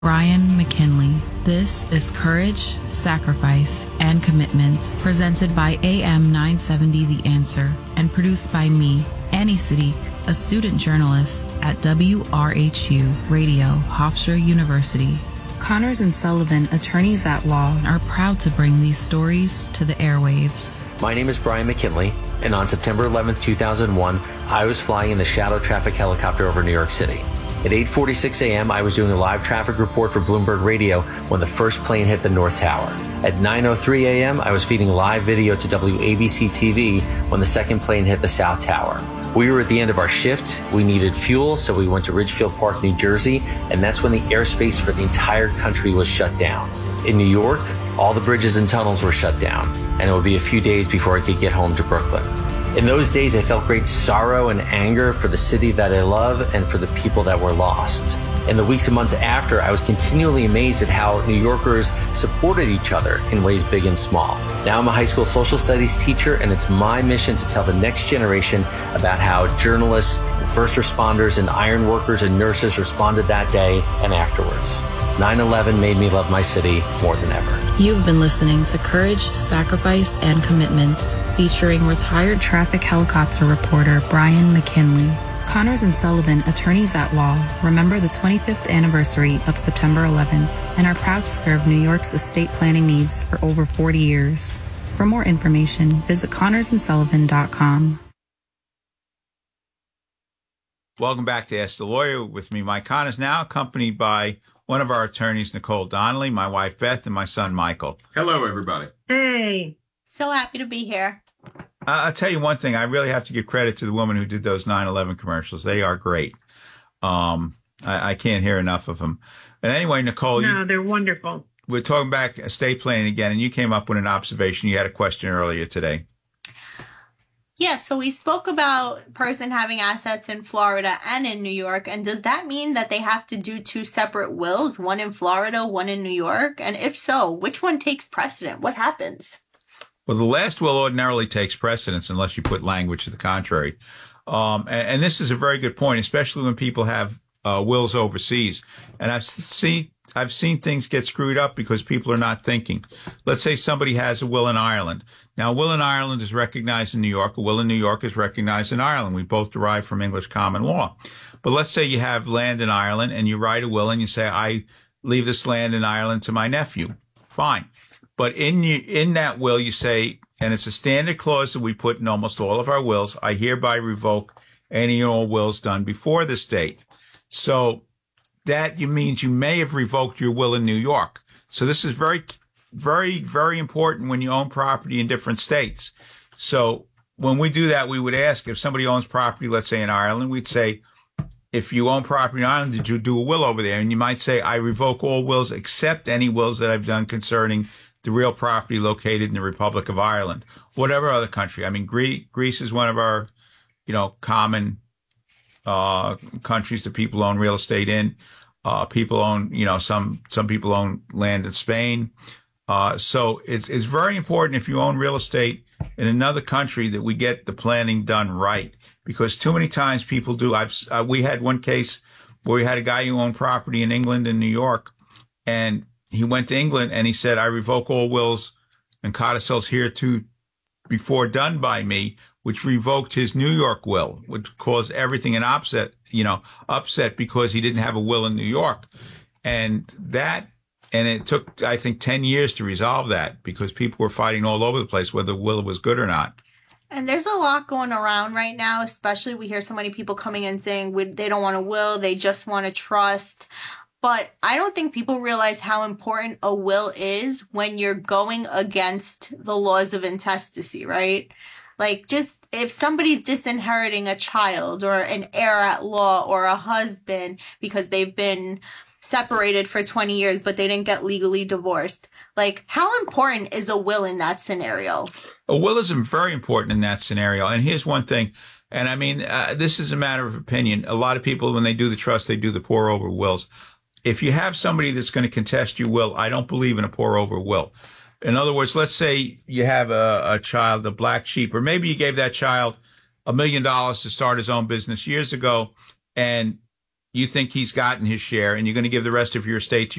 Brian McKinley. This is Courage, Sacrifice, and Commitment, presented by AM 970 The Answer, and produced by me, Annie Sadiq, a student journalist at WRHU Radio, Hofstra University. Connors and Sullivan, attorneys at law, are proud to bring these stories to the airwaves. My name is Brian McKinley, and on September 11, 2001, I was flying in the Shadow Traffic helicopter over New York City. At 8:46 a.m., I was doing a live traffic report for Bloomberg Radio when the first plane hit the North Tower. At 9:03 a.m., I was feeding live video to WABC TV when the second plane hit the South Tower. We were at the end of our shift. We needed fuel, so we went to Ridgefield Park, New Jersey, and that's when the airspace for the entire country was shut down. In New York, all the bridges and tunnels were shut down, and it would be a few days before I could get home to Brooklyn. In those days, I felt great sorrow and anger for the city that I love and for the people that were lost. In the weeks and months after, I was continually amazed at how New Yorkers supported each other in ways big and small. Now I'm a high school social studies teacher, and it's my mission to tell the next generation about how journalists, and first responders, and iron workers and nurses responded that day and afterwards. 9/11 made me love my city more than ever. You've been listening to Courage, Sacrifice, and Commitment, featuring retired traffic helicopter reporter Brian McKinley. Connors and Sullivan, attorneys at law, remember the 25th anniversary of September 11 and are proud to serve New York's estate planning needs for over 40 years. For more information, visit connorsandsullivan.com. Welcome back to Ask the Lawyer. With me, Mike Connors, now accompanied by one of our attorneys, Nicole Donnelly, my wife, Beth, and my son, Michael. Hello, everybody. Hey. So happy to be here. I'll tell you one thing. I really have to give credit to the woman who did those 9/11 commercials. They are great. I can't hear enough of them. And anyway, Nicole. No, they're wonderful. We're talking back estate planning again, and you came up with an observation. You had a question earlier today. Yeah, so we spoke about person having assets in Florida and in New York, and does that mean that they have to do two separate wills, one in Florida, one in New York? And if so, which one takes precedent? What happens? Well, the last will ordinarily takes precedence unless you put language to the contrary. And this is a very good point, especially when people have wills overseas. And I've seen things get screwed up because people are not thinking. Let's say somebody has a will in Ireland. Now, a will in Ireland is recognized in New York. A will in New York is recognized in Ireland. We both derive from English common law. But let's say you have land in Ireland and you write a will and you say, I leave this land in Ireland to my nephew. Fine. But in that will, you say, and it's a standard clause that we put in almost all of our wills, I hereby revoke any and all wills done before this date. So that means you may have revoked your will in New York. So this is very, very, very important when you own property in different states. So when we do that, we would ask if somebody owns property, let's say in Ireland, we'd say, if you own property in Ireland, did you do a will over there? And you might say, I revoke all wills except any wills that I've done concerning the real property located in the Republic of Ireland, whatever other country. I mean, Greece is one of our, common countries that people own real estate in. People own, some people own land in Spain. So it's very important if you own real estate in another country that we get the planning done right, because too many times people do. We had one case where we had a guy who owned property in England and New York, and he went to England and he said, I revoke all wills and codicils hereto before done by me, which revoked his New York will, which caused everything an upset because he didn't have a will in New York. And it took, I think, 10 years to resolve that because people were fighting all over the place whether the will was good or not. And there's a lot going around right now, especially we hear so many people coming in saying they don't want a will, they just want a trust. But I don't think people realize how important a will is when you're going against the laws of intestacy, right? Like, just if somebody's disinheriting a child or an heir at law or a husband because they've been separated for 20 years, but they didn't get legally divorced. Like, how important is a will in that scenario? A will is very important in that scenario. And here's one thing. And I mean, this is a matter of opinion. A lot of people, when they do the trust, they do the pour over wills. If you have somebody that's going to contest your will, I don't believe in a pour over will. In other words, let's say you have a child, a black sheep, or maybe you gave that child $1 million to start his own business years ago, and you think he's gotten his share, and you're going to give the rest of your estate to